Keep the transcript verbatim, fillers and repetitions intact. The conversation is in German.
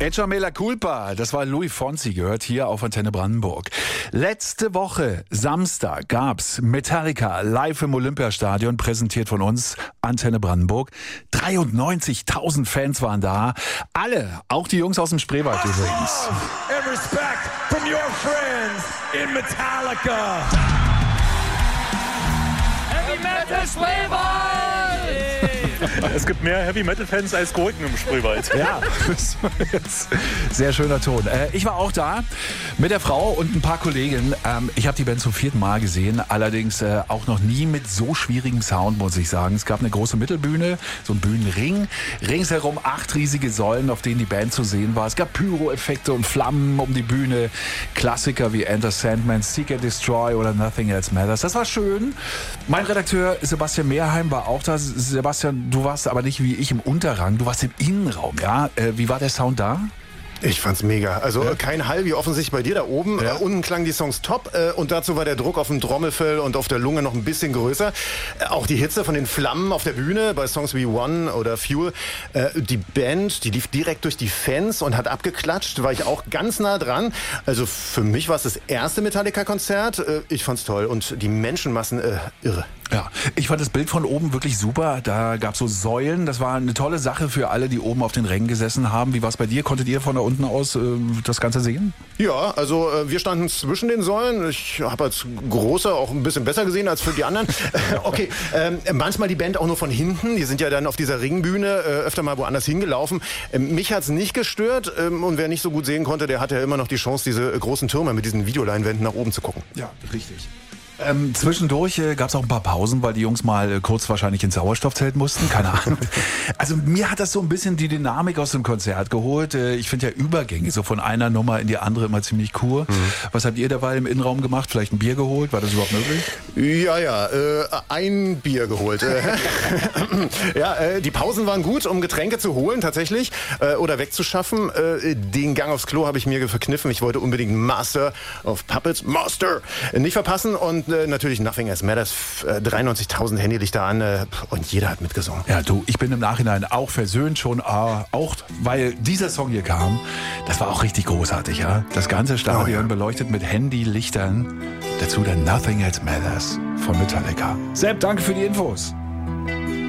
Echa Mea Culpa, das war Louis Fonsi, gehört hier auf Antenne Brandenburg. Letzte Woche, Samstag, gab's Metallica live im Olympiastadion, präsentiert von uns, Antenne Brandenburg. dreiundneunzigtausend Fans waren da, alle, auch die Jungs aus dem Spreewald übrigens. And respect from your friends in Metallica. Heavy Metal Spreewald! Es gibt mehr Heavy-Metal-Fans als Gurken im Spreewald. Ja, sehr schöner Ton. Ich war auch da mit der Frau und ein paar Kollegen. Ich habe die Band zum vierten Mal gesehen, allerdings auch noch nie mit so schwierigem Sound, muss ich sagen. Es gab eine große Mittelbühne, so ein Bühnenring, ringsherum acht riesige Säulen, auf denen die Band zu sehen war. Es gab Pyro-Effekte und Flammen um die Bühne, Klassiker wie Enter Sandman, Seek and Destroy oder Nothing Else Matters. Das war schön. Mein Redakteur Sebastian Mehrheim war auch da. Sebastian, du warst aber nicht wie ich im Unterrang, du warst im Innenraum, ja? Äh, wie war der Sound da? Ich fand's mega. Also ja. kein Hall wie offensichtlich bei dir da oben. Ja. Äh, unten klangen die Songs top äh, und dazu war der Druck auf dem Trommelfell und auf der Lunge noch ein bisschen größer. Äh, auch die Hitze von den Flammen auf der Bühne bei Songs wie One oder Fuel. Äh, die Band, die lief direkt durch die Fans und hat abgeklatscht. War ich auch ganz nah dran. Also für mich war es das erste Metallica-Konzert. Äh, ich fand's toll und die Menschenmassen äh, irre. Ja, ich fand das Bild von oben wirklich super. Da gab es so Säulen. Das war eine tolle Sache für alle, die oben auf den Rängen gesessen haben. Wie war es bei dir? Konntet ihr von da unten aus äh, das Ganze sehen? Ja, also äh, wir standen zwischen den Säulen. Ich habe als Großer auch ein bisschen besser gesehen als für die anderen. Okay, ähm, manchmal die Band auch nur von hinten. Die sind ja dann auf dieser Ringbühne äh, öfter mal woanders hingelaufen. Ähm, mich hat's nicht gestört. Ähm, und wer nicht so gut sehen konnte, der hatte ja immer noch die Chance, diese äh, großen Türme mit diesen Videoleinwänden nach oben zu gucken. Ja, richtig. Ähm, zwischendurch äh, gab es auch ein paar Pausen, weil die Jungs mal äh, kurz wahrscheinlich ins Sauerstoffzelt mussten, keine Ahnung. Also mir hat das so ein bisschen die Dynamik aus dem Konzert geholt. Äh, ich finde ja Übergänge so von einer Nummer in die andere immer ziemlich cool. Mhm. Was habt ihr dabei im Innenraum gemacht? Vielleicht ein Bier geholt? War das überhaupt möglich? Ja, ja, äh, ein Bier geholt. ja, äh, die Pausen waren gut, um Getränke zu holen tatsächlich äh, oder wegzuschaffen. Äh, den Gang aufs Klo habe ich mir verkniffen. Ich wollte unbedingt Master of Puppets, Master, nicht verpassen und natürlich Nothing Else Matters, dreiundneunzigtausend Handylichter an äh, und jeder hat mitgesungen. Ja, du, ich bin im Nachhinein auch versöhnt schon, äh, auch weil dieser Song hier kam, das war auch richtig großartig, ja. Das ganze Stadion oh, ja. beleuchtet mit Handylichtern, dazu dann Nothing Else Matters von Metallica. Sepp, danke für die Infos.